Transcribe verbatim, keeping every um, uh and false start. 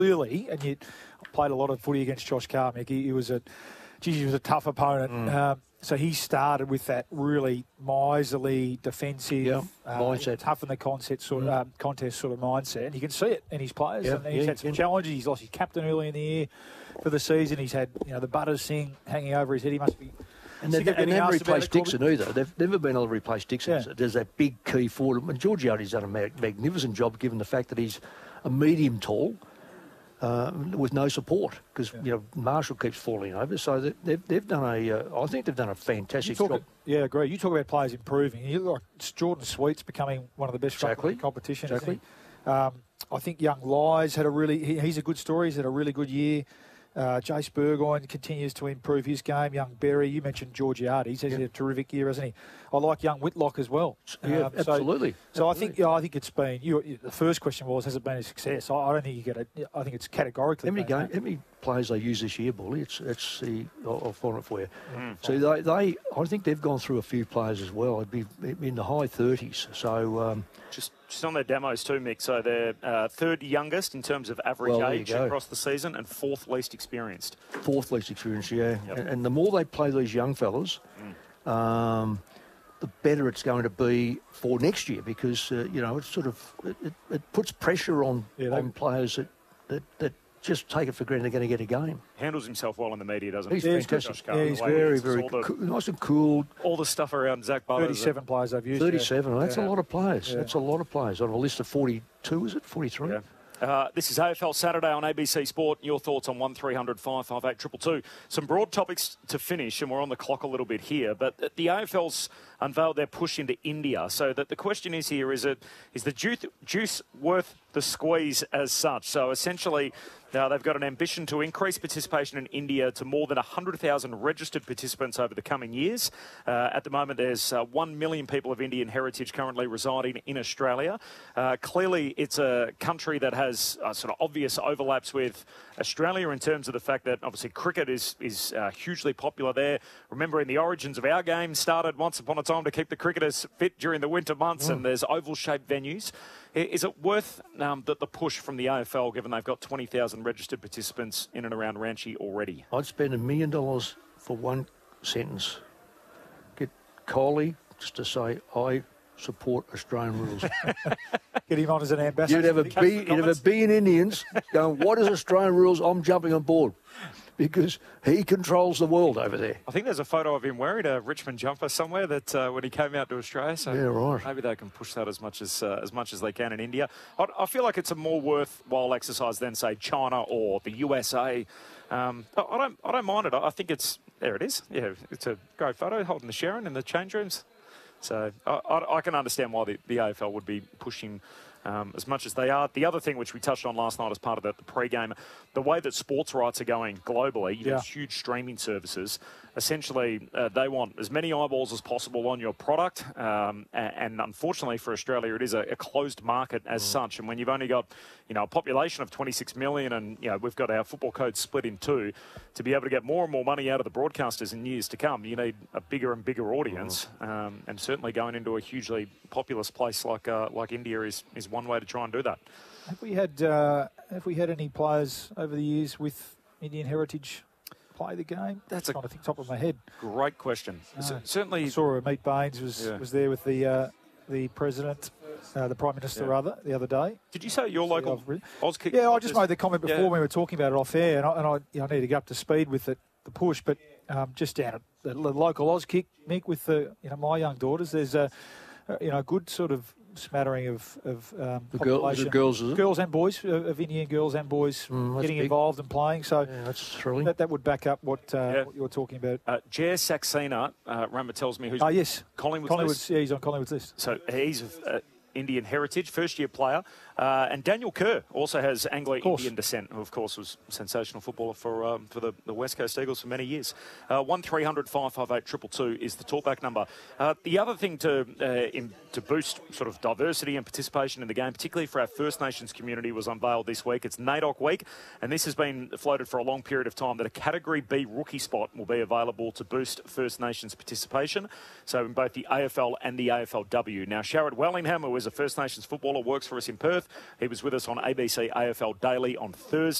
clearly, and you played a lot of footy against Josh Carr, Mick. He, he was a, geez, he was a tough opponent. Mm. Um, so he started with that really miserly, defensive, yeah, uh, mindset, tough in the concept sort of, mm. um, contest sort of mindset, and you can see it in his players. Yeah, and he's yeah, had some yeah. challenges. He's lost his captain early in the year for the season. He's had, you know, the Butters thing hanging over his head. He must be. And they've, and they haven't replaced Dixon either. They've never been able to replace Dixon. Yeah. There's that big key forward. And Georgiades done a magnificent job, given the fact that he's a medium tall uh, with no support, because yeah. you know Marshall keeps falling over. So they've they've done a. Uh, I think they've done a fantastic job. About, yeah, I agree. You talk about players improving. You look like Jordan Sweet's becoming one of the best exactly. in the competition. Exactly. Um, I think young Lies had a really. He, he's a good story. He's had a really good year. Uh, Jace Burgoyne continues to improve his game. Young Berry, you mentioned Georgiades. He's had yeah. a terrific year, hasn't he? I like young Whitlock as well. Yeah, um, absolutely. So, so absolutely. I think yeah, I think it's been. You, you, the first question was, has it been a success? I, I don't think you get it. I think it's categorically. How many been, game, How many players they use this year, Bully? It's it's the. I'll, I'll find it for you. Mm, so they, they, I think they've gone through a few players as well. It'd be in the high thirties. So. Um, just. Just on their demos too, Mick. So they're uh, third youngest in terms of average well, age across the season and fourth least experienced. Fourth least experienced, yeah. Yep. And, and the more they play these young fellas, mm. um, the better it's going to be for next year, because, uh, you know, it's sort of, it, it, it puts pressure on, yeah, on players that, that, that just take it for granted they're going to get a game. Handles himself well in the media, doesn't he's he? He's fantastic. Yeah, he's very, very the, cool, nice and cool. All the stuff around Zach Butters. thirty-seven players I've used. thirty-seven, yeah. that's yeah. a lot of players. Yeah. That's a lot of players on a list of forty-two, is it? forty-three? Yeah. Uh, this is A F L Saturday on A B C Sport. Your thoughts on one three hundred five five eight two two two. Some broad topics to finish, and we're on the clock a little bit here. But the A F L's unveiled their push into India. So that the question is here, is it is the juice, juice worth the squeeze as such? So essentially, uh, they've got an ambition to increase participation in India to more than one hundred thousand registered participants over the coming years. Uh, at the moment, there's uh, one million people of Indian heritage currently residing in Australia. Uh, clearly, it's a country that has uh, sort of obvious overlaps with Australia in terms of the fact that obviously cricket is, is uh, hugely popular there. Remembering the origins of our game started once upon a time to keep the cricketers fit during the winter months, mm. and there's oval-shaped venues. Is it worth um, the, the push from the A F L, given they've got twenty thousand registered participants in and around Ranchi already? I'd spend a million dollars for one sentence. Get Coley just to say, I support Australian rules. Get him on as an ambassador. You'd have a, B, you'd have a billion Indians going, what is Australian rules? I'm jumping on board. Because he controls the world over there. I think there's a photo of him wearing a Richmond jumper somewhere that uh, when he came out to Australia. So yeah, right. Maybe they can push that as much as uh, as much as they can in India. I, I feel like it's a more worthwhile exercise than say China or the U S A. Um, I, I don't I don't mind it. I think it's there. It is. Yeah, it's a great photo holding the Sharon in the change rooms. So I, I, I can understand why the, the A F L would be pushing. Um, as much as they are. The other thing which we touched on last night as part of the, the pre-game, the way that sports rights are going globally, you yeah. know, huge streaming services, essentially uh, they want as many eyeballs as possible on your product. Um, and, and unfortunately for Australia, it is a, a closed market as mm. such. And when you've only got, you know, a population of twenty-six million and, you know, we've got our football code split in two, to be able to get more and more money out of the broadcasters in years to come, you need a bigger and bigger audience. Mm. Um, and certainly going into a hugely populous place like uh, like India is, is one way to try and do that. Have we had uh, have we had any players over the years with Indian heritage play the game? That's a I think top of my head. Great question. Uh, C- certainly, I saw Meet Baines was yeah. was there with the uh, the president, uh, the prime minister yeah. rather, the other day. Did you say your so local really, Auskick? Yeah, I just made the comment before yeah. we were talking about it off air, and I, and I, you know, I need to get up to speed with it, the push, but um, just down at the local Auskick, Mick, with the you know my young daughters, there's a, a you know good sort of smattering of, of um, the girl, the girls, is it? girls and boys, uh, of Indian girls and boys mm, getting big. involved and playing. So yeah, that's thrilling. That, that would back up what, uh, yeah. what you're talking about. Uh, Jer Saxena, uh, Rama tells me, who's oh, yes. Collingwood's, Collingwood's list. Yeah, he's on Collingwood's list. So he's uh, Indian heritage, first-year player. Uh, and Daniel Kerr also has Anglo-Indian descent, who, of course, was a sensational footballer for um, for the, the West Coast Eagles for many years. Uh, one three hundred five five eight two two two is the talkback number. Uh, the other thing to uh, in, to boost sort of diversity and participation in the game, particularly for our First Nations community, was unveiled this week. It's NAIDOC Week, and this has been floated for a long period of time, that a Category B rookie spot will be available to boost First Nations participation, so in both the A F L and the A F L W. Now, Sharrod Wellingham, who was is a First Nations footballer, works for us in Perth. He was with us on A B C A F L Daily on Thursday.